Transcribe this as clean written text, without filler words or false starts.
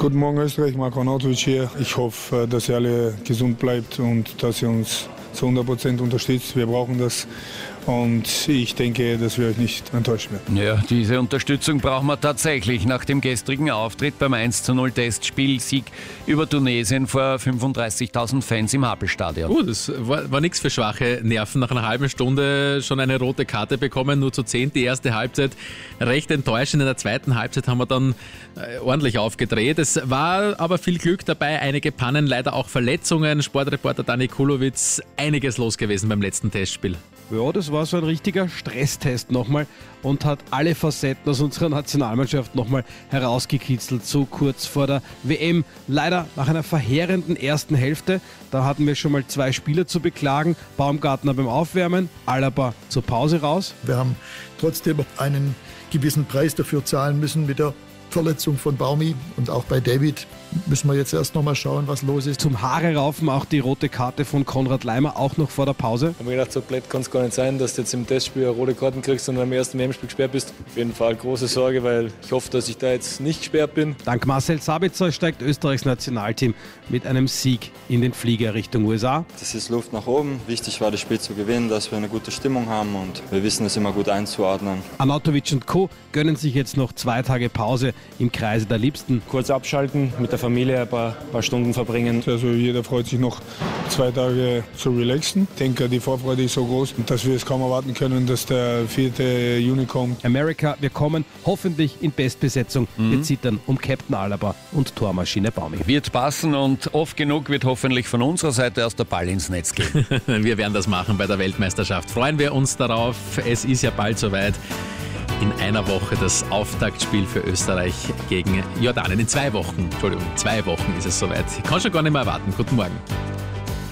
Guten Morgen Österreich, Marko Arnautovic hier. Ich hoffe, dass ihr alle gesund bleibt und dass ihr uns zu 100% unterstützt. Wir brauchen das und ich denke, dass wir euch nicht enttäuschen werden. Ja, diese Unterstützung brauchen wir tatsächlich. Nach dem gestrigen Auftritt beim 1:0 Testspiel, Sieg über Tunesien vor 35.000 Fans im Happelstadion. Das war nichts für schwache Nerven. Nach einer halben Stunde schon eine rote Karte bekommen, nur zu 10 die erste Halbzeit. Recht enttäuschend. In der zweiten Halbzeit haben wir dann ordentlich aufgedreht. Es war aber viel Glück dabei, einige Pannen, leider auch Verletzungen. Sportreporter Dani Kulowitz, einiges los gewesen beim letzten Testspiel. Ja, das war so ein richtiger Stresstest nochmal und hat alle Facetten aus unserer Nationalmannschaft nochmal herausgekitzelt, so kurz vor der WM. Leider nach einer verheerenden ersten Hälfte, da hatten wir schon mal 2 Spieler zu beklagen. Baumgartner beim Aufwärmen, Alaba zur Pause raus. Wir haben trotzdem einen gewissen Preis dafür zahlen müssen mit der Verletzung von Baumi und auch bei David müssen wir jetzt erst noch mal schauen, was los ist. Zum Haare raufen auch die rote Karte von Konrad Laimer, auch noch vor der Pause. Ich habe mir gedacht, so blöd kann es gar nicht sein, dass du jetzt im Testspiel eine rote Karten kriegst und am ersten WM-Spiel gesperrt bist. Auf jeden Fall große Sorge, weil ich hoffe, dass ich da jetzt nicht gesperrt bin. Dank Marcel Sabitzer steigt Österreichs Nationalteam mit einem Sieg in den Flieger Richtung USA. Das ist Luft nach oben. Wichtig war, das Spiel zu gewinnen, dass wir eine gute Stimmung haben und wir wissen es immer gut einzuordnen. Arnautovic und Co. gönnen sich jetzt noch 2 Tage Pause im Kreise der Liebsten. Kurz abschalten, mit der Familie ein paar Stunden verbringen. Also jeder freut sich noch 2 Tage zu relaxen. Ich denke, die Vorfreude ist so groß, dass wir es kaum erwarten können, dass der 4. Juni kommt. America, wir kommen hoffentlich in Bestbesetzung. Wir zittern um Captain Alaba und Tormaschine Baumi. Wird passen und oft genug wird hoffentlich von unserer Seite erst der Ball ins Netz gehen. Wir werden das machen bei der Weltmeisterschaft. Freuen wir uns darauf. Es ist ja bald soweit. In einer Woche das Auftaktspiel für Österreich gegen Jordanien. In 2 Wochen, Entschuldigung, 2 Wochen ist es soweit. Ich kann schon gar nicht mehr erwarten. Guten Morgen.